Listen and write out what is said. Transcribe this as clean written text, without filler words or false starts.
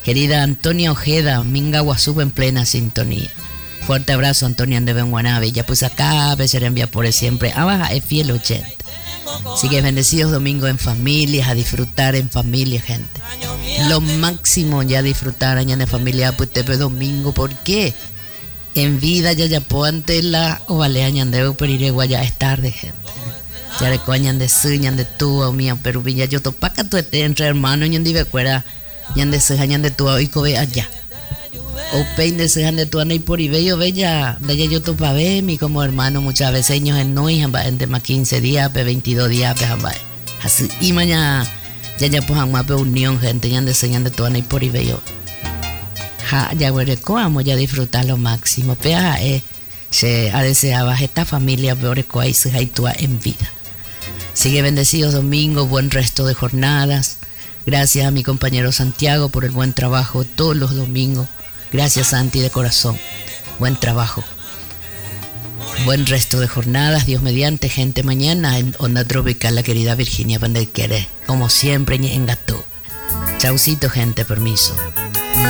Querida Antonia Ojeda, Minga Guasuba en plena sintonía. Fuerte abrazo, Antonia de Benguanabe. Ya pues acá, Becerembia por siempre. Abaja es fiel 80. Así que bendecidos domingos en familias, a disfrutar en familia, gente. Lo máximo ya disfrutar allá en familia, pues te ve domingo. ¿Por qué? En vida ya ante la o vale añandeo periregua ya es tarde, gente. Ya le coñan de suñan de tu o mía, pero villa yo topaca tu entre hermanos y en divercuera ñan de suñan ñan de tu o ico ve allá. O pein de suñan de tu ana y por y bello bella, de ella yo topa ve mi como hermano muchas veces ellos en no y en de más 15 días, 22 días, así y mañana ya pues más unión gente ñan de suñan de tu ana y por y bello. Ja, ya vamos ya disfrutar lo máximo, pea se ha deseado esta familia peor que se haitúa en vida. Sigue bendecidos domingos, buen resto de jornadas. Gracias a mi compañero Santiago por el buen trabajo todos los domingos. Gracias, Santi, de corazón. Buen trabajo. Buen resto de jornadas, Dios mediante, gente, mañana en Onda Tropical, la querida Virginia Pandelquere, como siempre en Gatú. Chaucito, gente, permiso.